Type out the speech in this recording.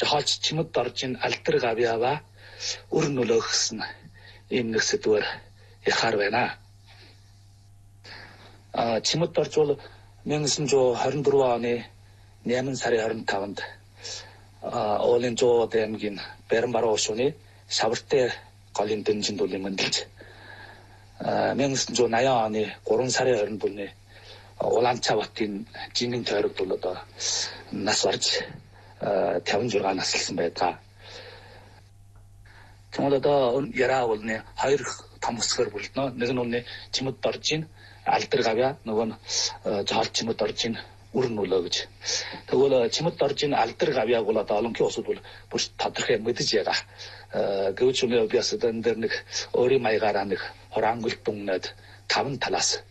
жохолж чимэд орж ин альтар гавьяава үр нөлөөх гэсэн ийм нэг сэдвээр ярихаар байна. Чимэд орж бол 1924 оны 8 сарын 25-нд Олын Жоод аймгийн Баримбаруу шууны Шавартай голын дэнжин дулын мэндэлж 1980 оны 3 сарын 24-ний Улаанчаа батын жингийн тойрогт бол одоо нас барж 56 наслсан байдаг. Тэгмээд одоо яраа болны хоёр том хэсгээр бүлднэ. Нэг нь үнэ чимэд орж ин альтар гавья, нөгөө нь жохол чимэд орж ин үр нөлөө гэж. Тэгвэл чимэд орж ин альтар гавьяг бол одоо олонхын улсууд бол бүр тодорхой мэдэж байгаа. Гэвч үнэ би бас энэ дээр нэг өөрийн маягаараа нэг хурангуйлт дүннээд 5 талаас